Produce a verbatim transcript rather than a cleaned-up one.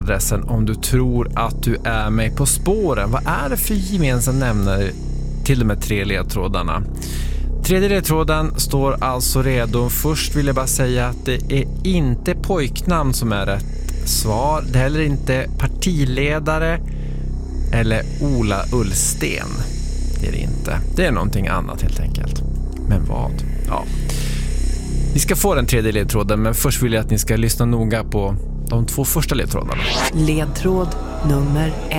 adressen om du tror att du är med På spåren. Vad är det för gemensam nämnare till de här tre ledtrådarna? Tredje ledtråden står alltså redo. Först vill jag bara säga att det är inte pojknamn som är rätt svar. Det är heller inte partiledare eller Ola Ullsten. Det är det inte. Det är någonting annat helt enkelt. Men vad? Ja. Vi ska få den tredje ledtråden, men först vill jag att ni ska lyssna noga på de två första ledtrådarna. Ledtråd nummer ett.